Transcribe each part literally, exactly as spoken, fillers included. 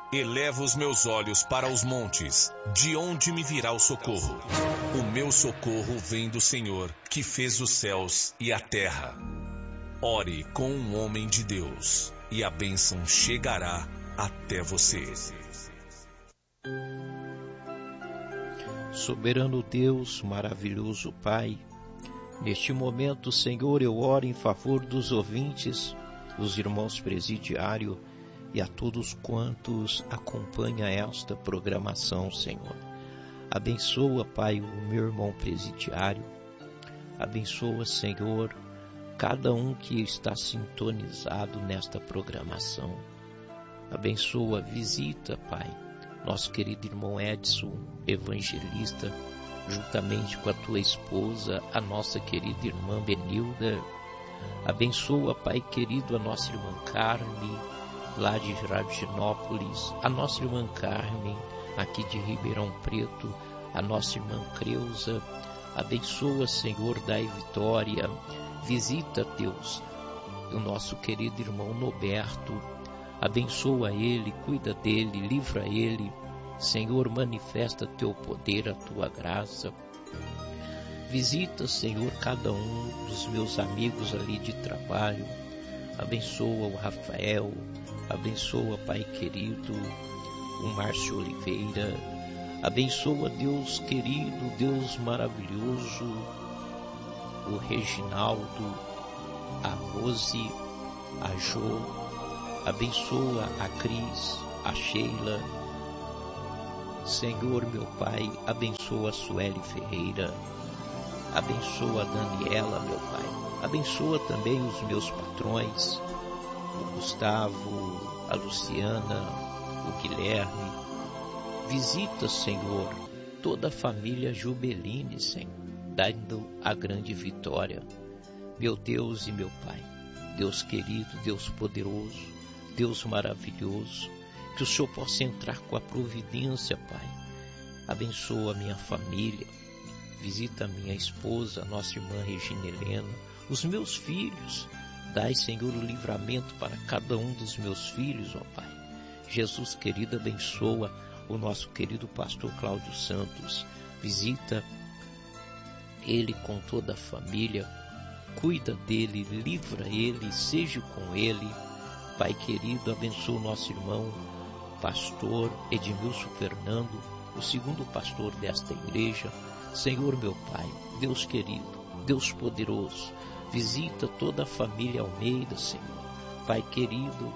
Elevo os meus olhos para os montes, de onde me virá o socorro? O meu socorro vem do Senhor, que fez os céus e a terra. Ore com um homem de Deus, e a bênção chegará até você. Soberano Deus, maravilhoso Pai, neste momento, Senhor, eu oro em favor dos ouvintes, dos irmãos presidiários e a todos quantos acompanham esta programação, Senhor. Abençoa, Pai, o meu irmão presidiário. Abençoa, Senhor, cada um que está sintonizado nesta programação. Abençoa, visita, Pai, nosso querido irmão Edson, evangelista, juntamente com a tua esposa, a nossa querida irmã Benilda. Abençoa, Pai querido, a nossa irmã Carmen, lá de Jardinópolis, a nossa irmã Carmen, aqui de Ribeirão Preto, a nossa irmã Creuza. Abençoa, Senhor, dai vitória. Visita, Deus, o nosso querido irmão Noberto. Abençoa ele, cuida dele, livra ele. Senhor, manifesta teu poder, a tua graça. Visita, Senhor, cada um dos meus amigos ali de trabalho. Abençoa o Rafael. Abençoa, Pai querido, o Márcio Oliveira. Abençoa, Deus querido, Deus maravilhoso, o Reginaldo, a Rose, a Jo. Abençoa a Cris, a Sheila. Senhor, meu Pai, abençoa a Sueli Ferreira. Abençoa a Daniela, meu Pai. Abençoa também os meus patrões, o Gustavo, a Luciana, o Guilherme. Visita, Senhor, toda a família Jubeline, Senhor, dando a grande vitória. Meu Deus e meu Pai, Deus querido, Deus poderoso, Deus maravilhoso, que o Senhor possa entrar com a providência, Pai. Abençoa a minha família, visita a minha esposa, a nossa irmã Regina Helena, os meus filhos. Dai, Senhor, o livramento para cada um dos meus filhos, ó Pai. Jesus querido, abençoa o nosso querido pastor Cláudio Santos. Visita ele com toda a família, cuida dele, livra ele, seja com ele. Pai querido, abençoa o nosso irmão pastor Edmilson Fernando, o segundo pastor desta igreja. Senhor, meu Pai, Deus querido, Deus poderoso, visita toda a família Almeida, Senhor. Pai querido,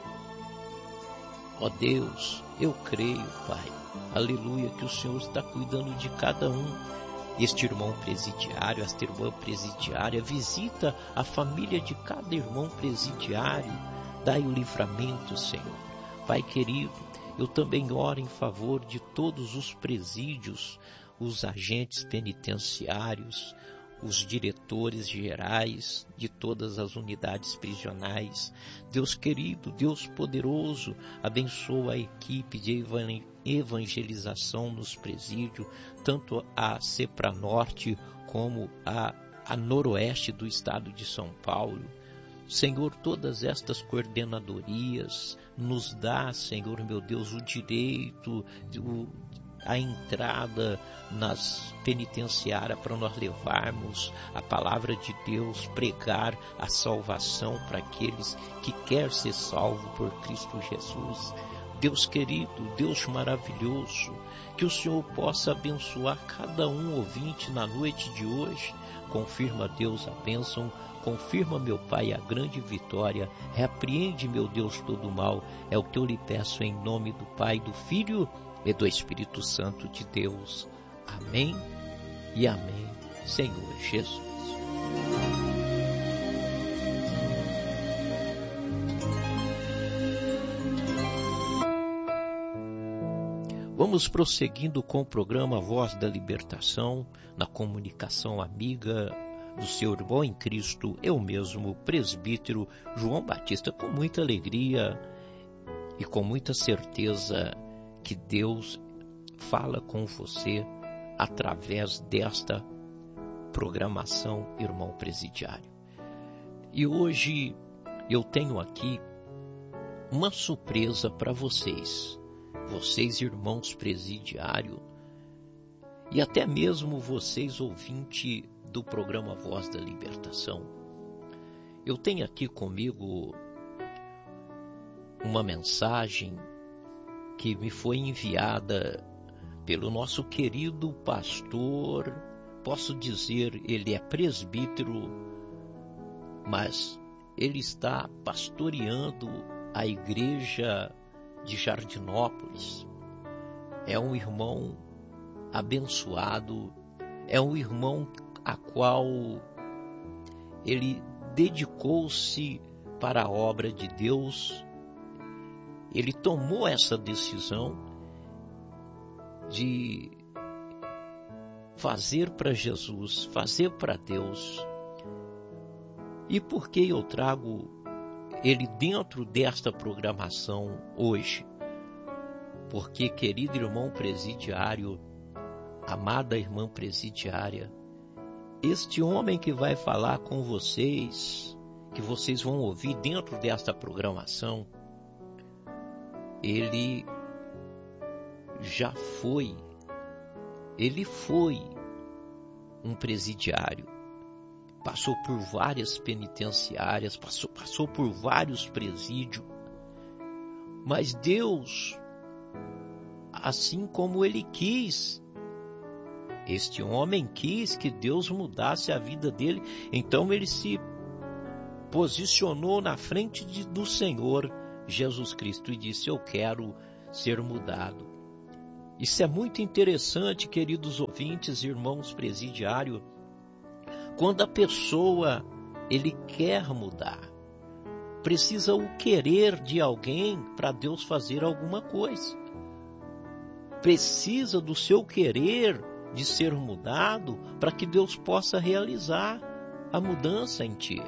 ó Deus, eu creio, Pai, aleluia, que o Senhor está cuidando de cada um. Este irmão presidiário, esta irmã presidiária, visita a família de cada irmão presidiário. Dai o livramento, Senhor. Pai querido, eu também oro em favor de todos os presídios, os agentes penitenciários, os diretores gerais de todas as unidades prisionais. Deus querido, Deus poderoso, abençoa a equipe de evangelização nos presídios, tanto a Cepra Norte como a, a Noroeste do estado de São Paulo. Senhor, todas estas coordenadorias nos dá, Senhor, meu Deus, o direito, o, a entrada nas penitenciárias para nós levarmos a palavra de Deus, pregar a salvação para aqueles que querem ser salvos por Cristo Jesus. Deus querido, Deus maravilhoso, que o Senhor possa abençoar cada um ouvinte na noite de hoje. Confirma, Deus, a bênção. Confirma, meu Pai, a grande vitória. Repreende, meu Deus, todo o mal. É o que eu lhe peço em nome do Pai, do Filho e do Espírito Santo de Deus. Amém e amém, Senhor Jesus. Vamos prosseguindo com o programa Voz da Libertação, na comunicação amiga do seu irmão em Cristo, eu mesmo, presbítero João Batista, com muita alegria e com muita certeza que Deus fala com você através desta programação, irmão presidiário. E hoje eu tenho aqui uma surpresa para vocês. vocês irmãos presidiário e até mesmo vocês ouvinte do programa Voz da Libertação. Eu tenho aqui comigo uma mensagem que me foi enviada pelo nosso querido pastor, posso dizer, ele é presbítero, mas ele está pastoreando a igreja de Jardinópolis. É um irmão abençoado, é um irmão a qual ele dedicou-se para a obra de Deus. Ele tomou essa decisão de fazer para Jesus, fazer para Deus. E por que eu trago ele dentro desta programação hoje? Porque, querido irmão presidiário, amada irmã presidiária, este homem que vai falar com vocês, que vocês vão ouvir dentro desta programação, ele já foi, ele foi um presidiário, passou por várias penitenciárias, passou, passou por vários presídios, mas Deus, assim como ele quis, este homem quis que Deus mudasse a vida dele, então ele se posicionou na frente de, do Senhor Jesus Cristo e disse: eu quero ser mudado. Isso é muito interessante, queridos ouvintes, irmãos presidiários, quando a pessoa ele quer mudar, precisa o querer de alguém para Deus fazer alguma coisa. Precisa do seu querer de ser mudado para que Deus possa realizar a mudança em ti.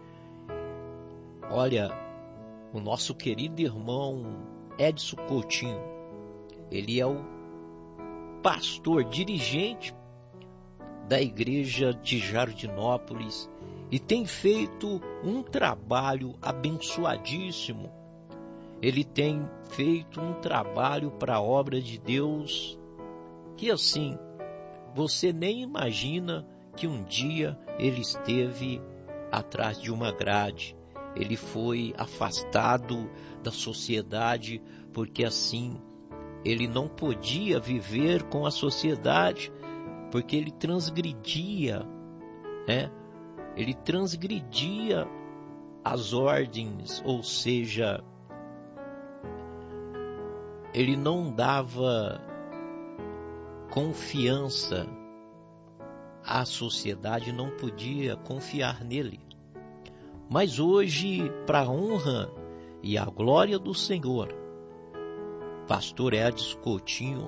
Olha, o nosso querido irmão Edson Coutinho, ele é o pastor, dirigente da igreja de Jardinópolis e tem feito um trabalho abençoadíssimo. Ele tem feito um trabalho para a obra de Deus que, assim, você nem imagina que um dia ele esteve atrás de uma grade. Ele foi afastado da sociedade porque assim ele não podia viver com a sociedade, porque ele transgredia, né? Ele transgredia as ordens, ou seja, ele não dava confiança à sociedade, não podia confiar nele. Mas hoje, para a honra e a glória do Senhor, pastor Edson Coutinho,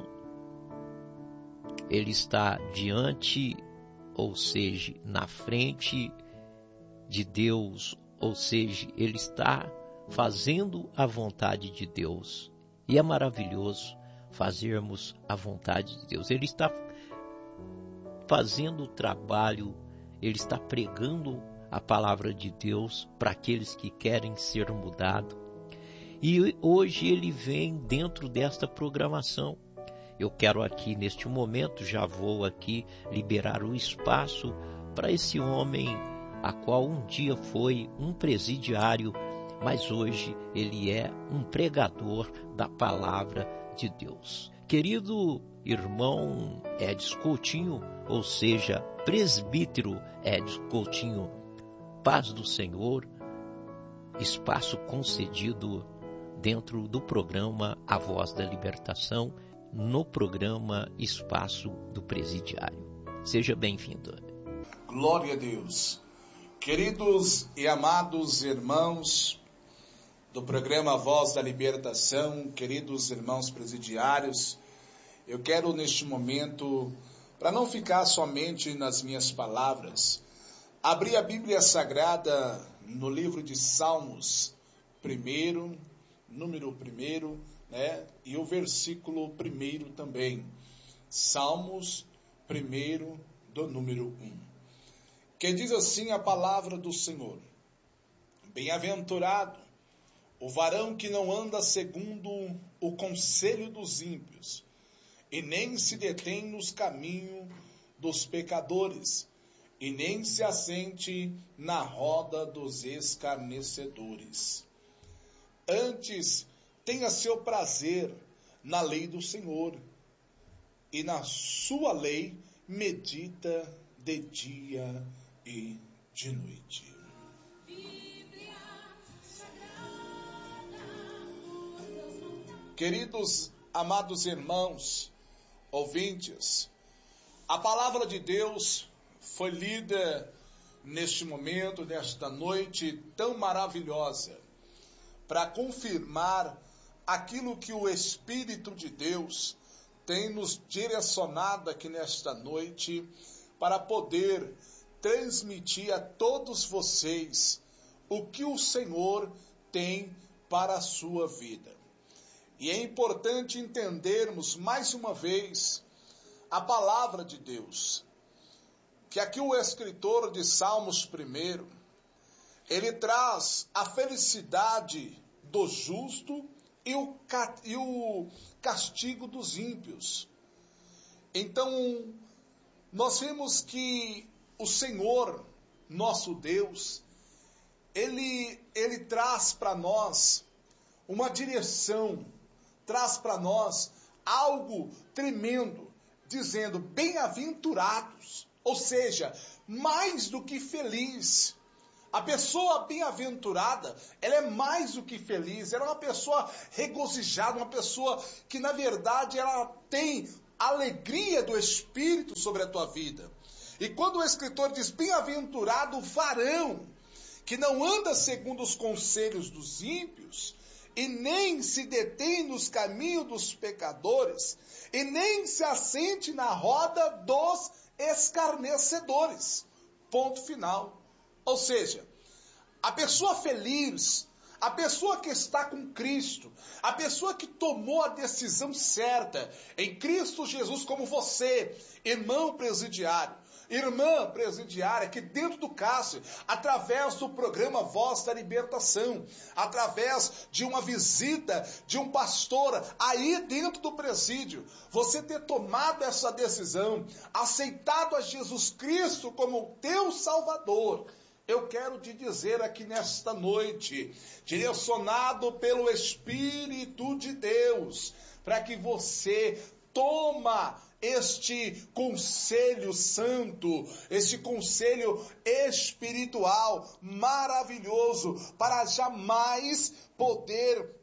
ele está diante, ou seja, na frente de Deus, ou seja, ele está fazendo a vontade de Deus. E é maravilhoso fazermos a vontade de Deus. Ele está fazendo o trabalho, ele está pregando a palavra de Deus para aqueles que querem ser mudados. E hoje ele vem dentro desta programação. Eu quero aqui, neste momento, já vou aqui liberar o espaço para esse homem, a qual um dia foi um presidiário, mas hoje ele é um pregador da palavra de Deus. Querido irmão Edson Coutinho, ou seja, presbítero Edson Coutinho, paz do Senhor, espaço concedido dentro do programa A Voz da Libertação, no programa Espaço do Presidiário. Seja bem-vindo. Glória a Deus. Queridos e amados irmãos do programa A Voz da Libertação, queridos irmãos presidiários, eu quero neste momento, para não ficar somente nas minhas palavras, abrir a Bíblia Sagrada no livro de Salmos, primeiro, número primeiro, né? E o versículo primeiro também. Salmos, primeiro, do número um. Que diz assim a palavra do Senhor: Bem-aventurado O varão que não anda segundo o conselho dos ímpios, e nem se detém nos caminhos dos pecadores, e nem se assente na roda dos escarnecedores. Antes, tenha seu prazer na lei do Senhor, e na sua lei medita de dia e de noite. Queridos, amados irmãos, ouvintes, a palavra de Deus foi lida neste momento, nesta noite tão maravilhosa, para confirmar aquilo que o Espírito de Deus tem nos direcionado aqui nesta noite, para poder transmitir a todos vocês o que o Senhor tem para a sua vida. E é importante entendermos mais uma vez a palavra de Deus, que aqui o escritor de Salmos primeiro, ele traz a felicidade do justo e o, e o castigo dos ímpios. Então, nós vemos que o Senhor, nosso Deus, ele, ele traz para nós uma direção, traz para nós algo tremendo, dizendo bem-aventurados, ou seja, mais do que feliz. A pessoa bem-aventurada, ela é mais do que feliz, ela é uma pessoa regozijada, uma pessoa que na verdade ela tem alegria do Espírito sobre a tua vida. E quando o escritor diz bem-aventurado o varão, que não anda segundo os conselhos dos ímpios, e nem se detém nos caminhos dos pecadores, e nem se assente na roda dos escarnecedores. Ponto final. Ou seja, a pessoa feliz, a pessoa que está com Cristo, a pessoa que tomou a decisão certa em Cristo Jesus, como você, irmão presidiário, irmã presidiária, que dentro do Cássio, através do programa Voz da Libertação, através de uma visita de um pastor aí dentro do presídio, você ter tomado essa decisão, aceitado a Jesus Cristo como teu Salvador, eu quero te dizer aqui nesta noite, direcionado pelo Espírito de Deus, para que você toma este conselho santo, este conselho espiritual maravilhoso, para jamais poder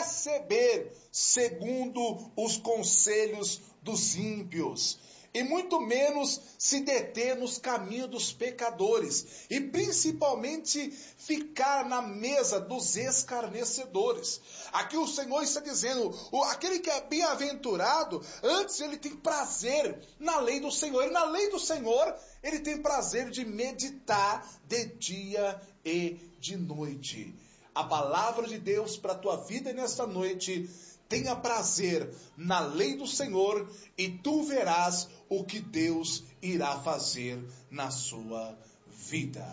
receber segundo os conselhos dos ímpios. E muito menos se deter nos caminhos dos pecadores. E principalmente ficar na mesa dos escarnecedores. Aqui o Senhor está dizendo, aquele que é bem-aventurado, antes ele tem prazer na lei do Senhor. E na lei do Senhor, ele tem prazer de meditar de dia e de noite. A palavra de Deus para a tua vida nesta noite, tenha prazer na lei do Senhor e tu verás o que Deus irá fazer na sua vida.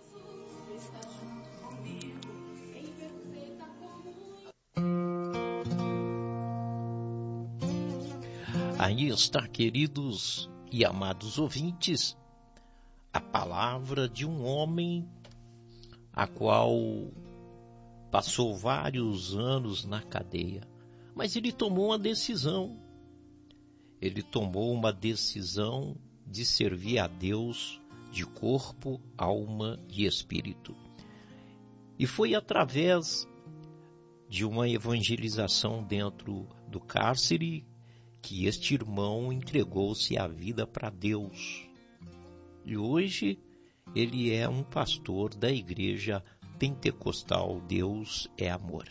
Aí está, queridos e amados ouvintes, a palavra de um homem a qual passou vários anos na cadeia. Mas ele tomou uma decisão. Ele tomou uma decisão de servir a Deus de corpo, alma e espírito. E foi através de uma evangelização dentro do cárcere que este irmão entregou-se a vida para Deus. E hoje ele é um pastor da igreja pentecostal Deus é Amor.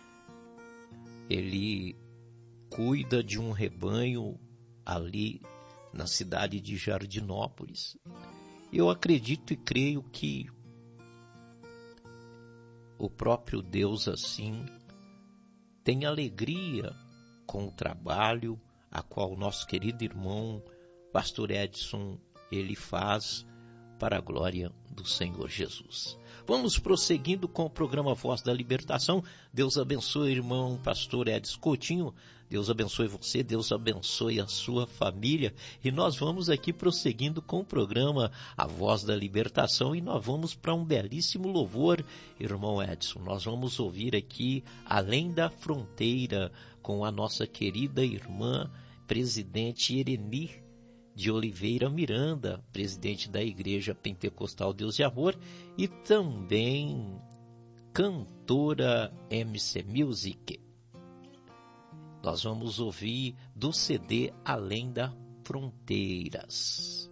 Ele cuida de um rebanho ali na cidade de Jardinópolis. Eu acredito e creio que o próprio Deus assim tem alegria com o trabalho a qual o nosso querido irmão Pastor Edson ele faz para a glória do Senhor Jesus. Vamos prosseguindo com o programa Voz da Libertação. Deus abençoe, irmão pastor Edson Coutinho. Deus abençoe você, Deus abençoe a sua família. E nós vamos aqui prosseguindo com o programa A Voz da Libertação, e nós vamos para um belíssimo louvor, irmão Edson. Nós vamos ouvir aqui Além da Fronteira, com a nossa querida irmã presidente Ereni de Oliveira Miranda, presidente da Igreja Pentecostal Deus e Amor, e também cantora M C Music. Nós vamos ouvir do C D Além das Fronteiras.